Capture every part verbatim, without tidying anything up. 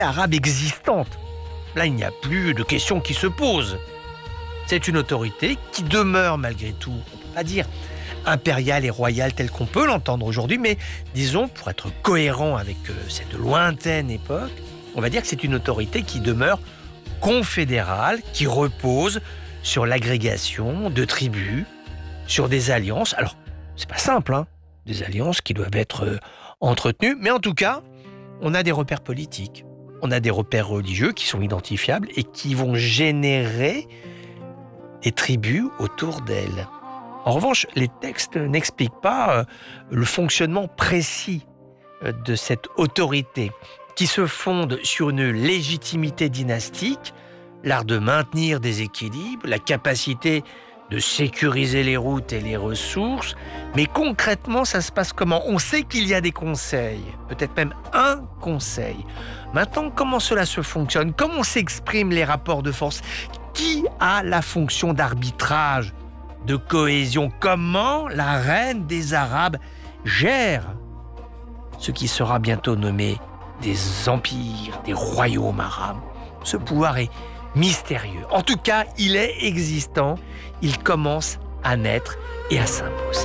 arabe existante. Là, il n'y a plus de questions qui se posent. C'est une autorité qui demeure malgré tout, on ne peut pas dire impériale et royale telle qu'on peut l'entendre aujourd'hui, mais disons, pour être cohérent avec cette lointaine époque, on va dire que c'est une autorité qui demeure confédérale, qui repose sur l'agrégation de tribus, sur des alliances. Alors, c'est pas simple, hein, des alliances qui doivent être entretenues, mais en tout cas, on a des repères politiques, on a des repères religieux qui sont identifiables et qui vont générer des tribus autour d'elle. En revanche, les textes n'expliquent pas le fonctionnement précis de cette autorité qui se fonde sur une légitimité dynastique, l'art de maintenir des équilibres, la capacité de sécuriser les routes et les ressources. Mais concrètement, ça se passe comment ? On sait qu'il y a des conseils, peut-être même un conseil. Maintenant, comment cela se fonctionne ? Comment s'expriment les rapports de force ? Qui a la fonction d'arbitrage, de cohésion ? Comment la reine des Arabes gère ce qui sera bientôt nommé des empires, des royaumes arabes ? Ce pouvoir est mystérieux. En tout cas, il est existant. Il commence à naître et à s'imposer.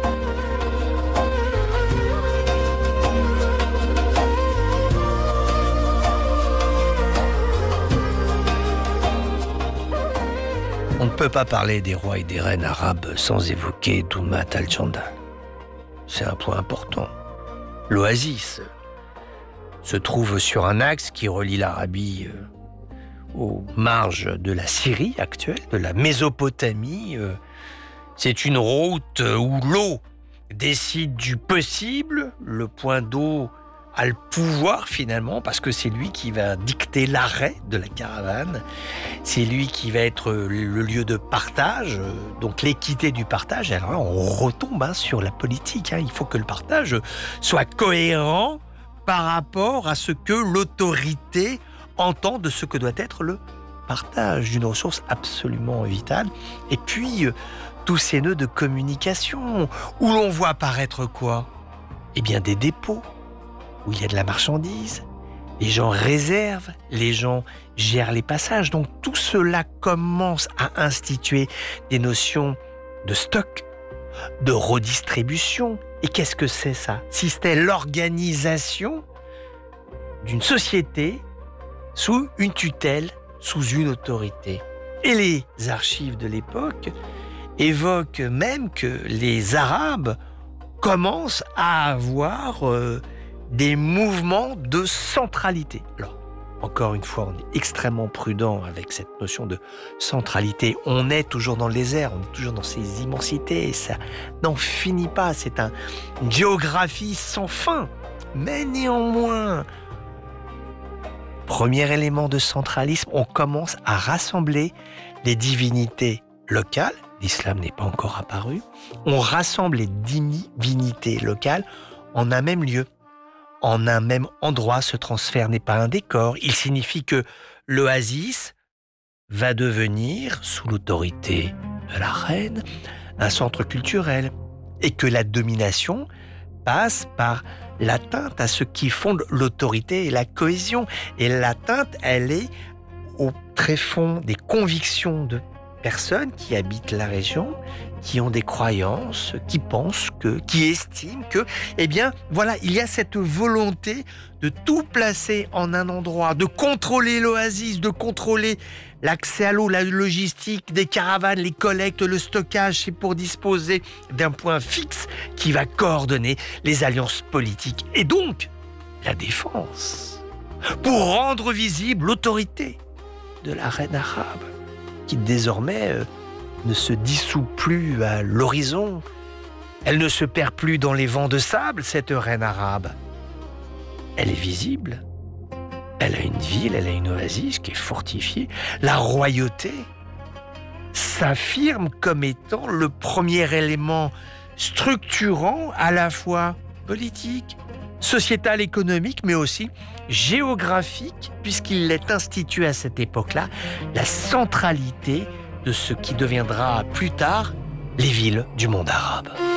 On ne peut pas parler des rois et des reines arabes sans évoquer Doumat al-Jandal. C'est un point important. L'oasis se trouve sur un axe qui relie l'Arabie aux marges de la Syrie actuelle, de la Mésopotamie. C'est une route où l'eau décide du possible, le point d'eau a le pouvoir finalement, parce que c'est lui qui va dicter l'arrêt de la caravane, c'est lui qui va être le lieu de partage, donc l'équité du partage. Alors là, on retombe hein, sur la politique, hein. Il faut que le partage soit cohérent par rapport à ce que l'autorité entend de ce que doit être le partage d'une ressource absolument vitale. Et puis, euh, tous ces nœuds de communication, où l'on voit apparaître quoi ? Eh bien, des dépôts, où il y a de la marchandise, les gens réservent, les gens gèrent les passages. Donc, tout cela commence à instituer des notions de stock, de redistribution. Et qu'est-ce que c'est ça ? Si c'était l'organisation d'une société sous une tutelle, sous une autorité. Et les archives de l'époque évoquent même que les Arabes commencent à avoir euh, des mouvements de centralité. Alors, encore une fois, on est extrêmement prudent avec cette notion de centralité. On est toujours dans le désert, on est toujours dans ces immensités, et ça n'en finit pas. C'est un, une géographie sans fin. Mais néanmoins, premier élément de centralisme, on commence à rassembler les divinités locales. L'islam n'est pas encore apparu. On rassemble les divinités locales en un même lieu, en un même endroit. Ce transfert n'est pas un décor. Il signifie que l'oasis va devenir, sous l'autorité de la reine, un centre culturel et que la domination passe par l'atteinte à ce qui fonde l'autorité et la cohésion. Et l'atteinte, elle est au tréfonds des convictions de personnes qui habitent la région, qui ont des croyances, qui pensent que, qui estiment que, eh bien, voilà, il y a cette volonté de tout placer en un endroit, de contrôler l'oasis, de contrôler l'accès à l'eau, la logistique des caravanes, les collectes, le stockage, c'est pour disposer d'un point fixe qui va coordonner les alliances politiques et donc la défense, pour rendre visible l'autorité de la reine arabe, qui désormais euh, ne se dissout plus à l'horizon. Elle ne se perd plus dans les vents de sable, cette reine arabe. Elle est visible. Elle a une ville, elle a une oasis qui est fortifiée. La royauté s'affirme comme étant le premier élément structurant à la fois politique, sociétal, économique, mais aussi géographique, puisqu'il est institué à cette époque-là la centralité de ce qui deviendra plus tard les villes du monde arabe.